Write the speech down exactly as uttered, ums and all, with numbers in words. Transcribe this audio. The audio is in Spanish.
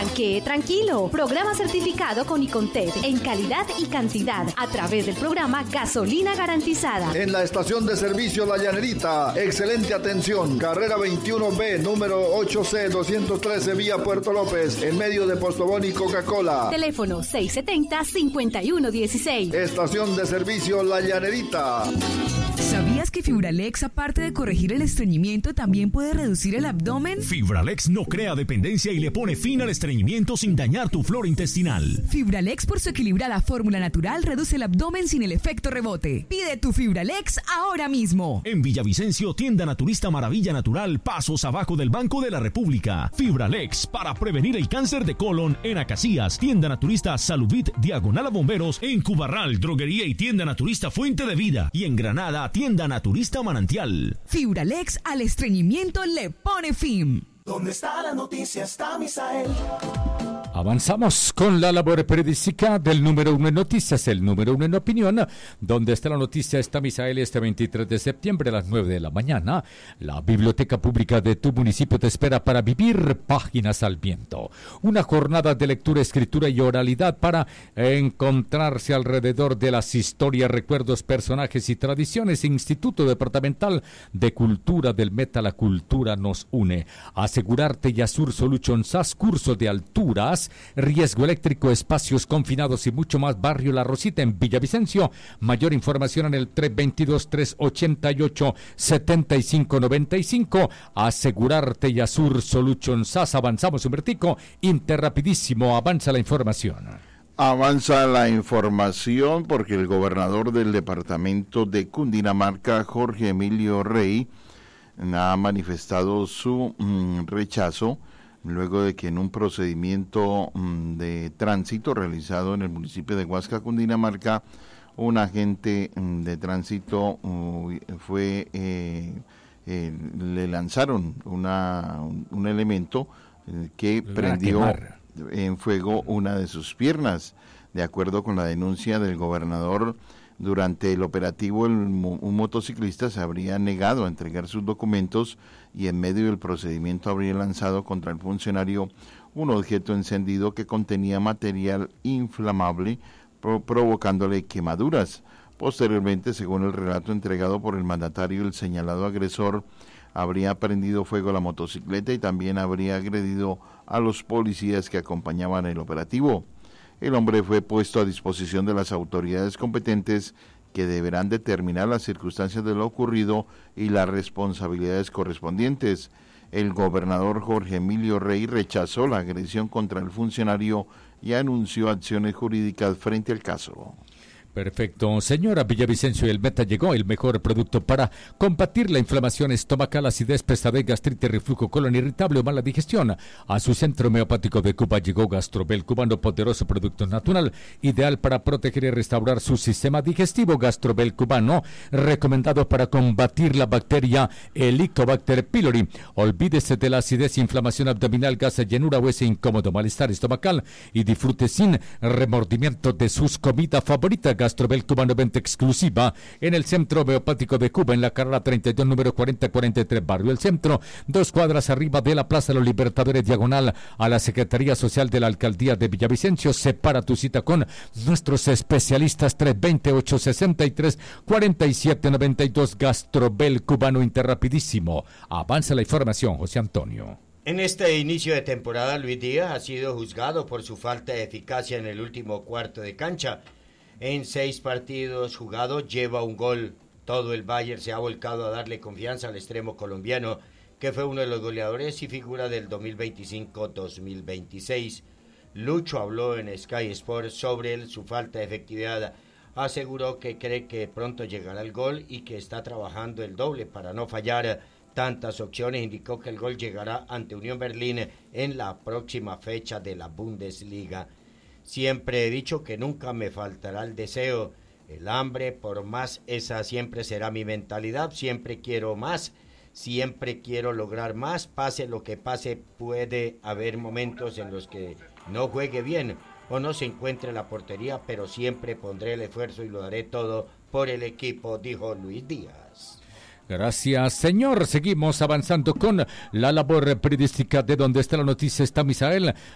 Tanque tranquilo. Programa certificado con Icontet en calidad y cantidad a través del programa Gasolina Garantizada. En la estación de servicio La Llanerita, excelente atención. Carrera veintiuno B, número ocho C doscientos trece, vía Puerto López, en medio de Postobón y Coca-Cola. Teléfono seis setenta, cincuenta y uno dieciséis. Estación de servicio La Llanerita. ¿Sabías que Fibralex, aparte de corregir el estreñimiento, también puede reducir el abdomen? Fibralex no crea dependencia y le pone fin al estreñimiento sin dañar tu flora intestinal. Fibralex, por su equilibrada fórmula natural, reduce el abdomen sin el efecto rebote. Pide tu Fibralex ahora mismo. En Villavicencio, tienda naturista Maravilla Natural, pasos abajo del Banco de la República. Fibralex, para prevenir el cáncer de colon. En Acacías, tienda naturista Saludit, diagonal a Bomberos. En Cubarral, droguería y tienda naturista Fuente de Vida. Y en Granada, tienda naturista Manantial. Fibralex al estreñimiento le pone fin. ¿Dónde está la noticia? Está Misael. Avanzamos con la labor periodística del número uno en noticias, el número uno en opinión. Donde está la noticia está Misael. Este veintitrés de septiembre a las nueve de la mañana. La biblioteca pública de tu municipio te espera para vivir Páginas al Viento. Una jornada de lectura, escritura y oralidad para encontrarse alrededor de las historias, recuerdos, personajes y tradiciones. Instituto Departamental de Cultura del Meta, la cultura nos une. Asegurarte Yasur Solutions S A S, curso de alturas, riesgo eléctrico, espacios confinados y mucho más. Barrio La Rosita en Villavicencio. Mayor información en el tres dos dos, tres ocho ocho, siete cinco nueve cinco. Asegurarte Yasur Solutions S A S. Avanzamos un vertico. Interrapidísimo, avanza la información. Avanza la información porque el gobernador del departamento de Cundinamarca, Jorge Emilio Rey, ha manifestado su mm, rechazo luego de que en un procedimiento mm, de tránsito realizado en el municipio de Huasca, Cundinamarca, un agente mm, de tránsito uh, fue eh, eh, le lanzaron una un, un elemento eh, que prendió en fuego una de sus piernas. De acuerdo con la denuncia del gobernador, durante el operativo el, un motociclista se habría negado a entregar sus documentos y en medio del procedimiento habría lanzado contra el funcionario un objeto encendido que contenía material inflamable, pro, provocándole quemaduras. Posteriormente, según el relato entregado por el mandatario, el señalado agresor habría prendido fuego a la motocicleta y también habría agredido a los policías que acompañaban el operativo. El hombre fue puesto a disposición de las autoridades competentes que deberán determinar las circunstancias de lo ocurrido y las responsabilidades correspondientes. El gobernador Jorge Emilio Rey rechazó la agresión contra el funcionario y anunció acciones jurídicas frente al caso. Perfecto. Señora Villavicencio, el Meta llegó, el mejor producto para combatir la inflamación estomacal, acidez, pesadez, gastritis, reflujo, colon irritable o mala digestión. A su centro homeopático de Cuba llegó Gastrobel Cubano, poderoso producto natural, ideal para proteger y restaurar su sistema digestivo. Gastrobel Cubano, recomendado para combatir la bacteria Helicobacter pylori. Olvídese de la acidez, inflamación abdominal, gases, llenura o ese incómodo malestar estomacal y disfrute sin remordimiento de sus comidas favoritas. Gastrobel Cubano, venta exclusiva en el Centro Homeopático de Cuba, en la carrera treinta y dos, número cuarenta cuarenta y tres, Barrio El Centro, dos cuadras arriba de la Plaza de los Libertadores, diagonal a la Secretaría Social de la Alcaldía de Villavicencio. Separa tu cita con nuestros especialistas. Tres dos cero, ocho seis tres, cuatro siete nueve dos. Gastrobel Cubano, interrapidísimo. Avanza la información, José Antonio. En este inicio de temporada, Luis Díaz ha sido juzgado por su falta de eficacia en el último cuarto de cancha. En seis partidos jugados lleva un gol. Todo el Bayern se ha volcado a darle confianza al extremo colombiano, que fue uno de los goleadores y figura del dos mil veinticinco dos mil veintiséis. Lucho habló en Sky Sports sobre el, su falta de efectividad. Aseguró que cree que pronto llegará el gol y que está trabajando el doble para no fallar tantas opciones. Indicó que el gol llegará ante Unión Berlín en la próxima fecha de la Bundesliga. Siempre he dicho que nunca me faltará el deseo, el hambre por más, esa siempre será mi mentalidad. Siempre quiero más, siempre quiero lograr más, pase lo que pase. Puede haber momentos en los que no juegue bien o no se encuentre la portería, pero siempre pondré el esfuerzo y lo daré todo por el equipo, dijo Luis Díaz. Gracias, señor. Seguimos avanzando con la labor periodística de donde está la noticia está Misael.